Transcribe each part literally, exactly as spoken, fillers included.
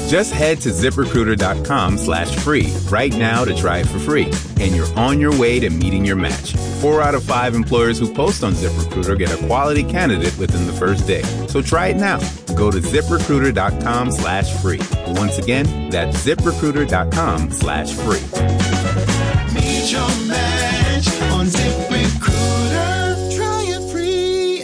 Just head to ZipRecruiter.com slash free right now to try it for free. And you're on your way to meeting your match. Four out of five employers who post on ZipRecruiter get a quality candidate within the first day. So try it now. Go to ZipRecruiter.com slash free. Once again, that's ZipRecruiter.com slash free. Meet your match on ZipRecruiter. Try it free.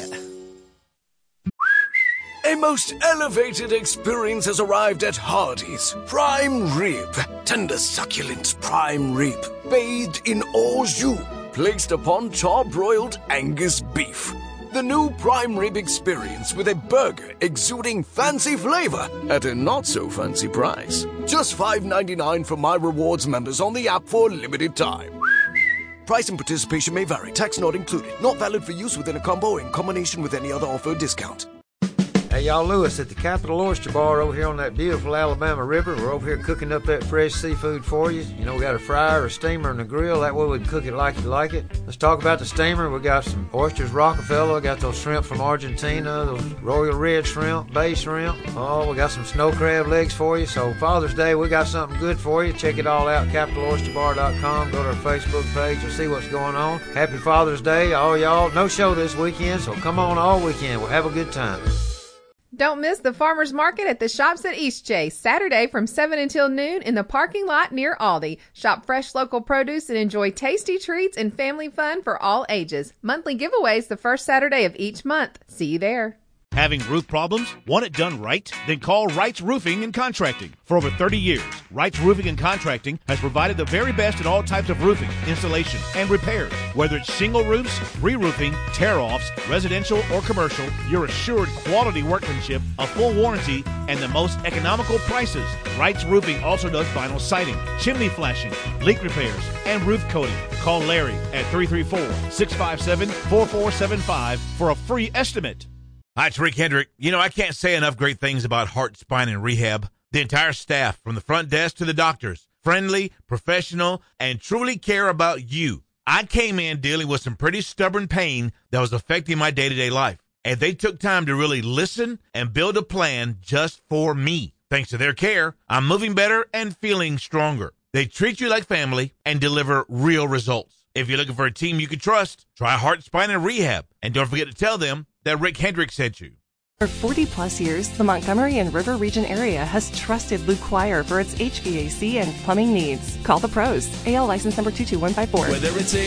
A most elevated experience has arrived at Hardee's. Prime rib. Tender, succulent prime rib. Bathed in au jus. Placed upon char-broiled Angus beef. The new prime rib experience with a burger exuding fancy flavor at a not-so-fancy price. Just five ninety-nine for My Rewards members on the app for a limited time. Price and participation may vary. Tax not included. Not valid for use within a combo or in combination with any other offer or discount. Hey, y'all, Lewis at the Capital Oyster Bar over here on that beautiful Alabama River. We're over here cooking up that fresh seafood for you. You know, we got a fryer or a steamer and a grill. That way we can cook it like you like it. Let's talk about the steamer. We got some oysters Rockefeller. Got those shrimp from Argentina, those Royal Red shrimp, bay shrimp. Oh, we got some snow crab legs for you. So Father's Day, we got something good for you. Check it all out, capital oyster bar dot com. Go to our Facebook page and see what's going on. Happy Father's Day, all y'all. No show this weekend, so come on all weekend. We'll have a good time. Don't miss the farmers market at the Shops at Eastchase, Saturday from seven until noon in the parking lot near Aldi. Shop fresh local produce and enjoy tasty treats and family fun for all ages. Monthly giveaways the first Saturday of each month. See you there. Having roof problems? Want it done right? Then call Wright's Roofing and Contracting. For over thirty years, Wright's Roofing and Contracting has provided the very best in all types of roofing, installation, and repairs. Whether it's shingle roofs, re-roofing, tear-offs, residential or commercial, you're assured quality workmanship, a full warranty, and the most economical prices. Wright's Roofing also does vinyl siding, chimney flashing, leak repairs, and roof coating. Call Larry at three three four, six five seven, four four seven five for a free estimate. Hi, it's Rick Hendrick. You know, I can't say enough great things about Heart, Spine, and Rehab. The entire staff, from the front desk to the doctors, friendly, professional, and truly care about you. I came in dealing with some pretty stubborn pain that was affecting my day-to-day life, and they took time to really listen and build a plan just for me. Thanks to their care, I'm moving better and feeling stronger. They treat you like family and deliver real results. If you're looking for a team you can trust, try Heart, Spine, and Rehab. And don't forget to tell them that Rick Hendrick sent you. For forty plus years, the Montgomery and River Region area has trusted Luke Choir for its H V A C and plumbing needs. Call the pros. A L license number two two one five four. Whether it's a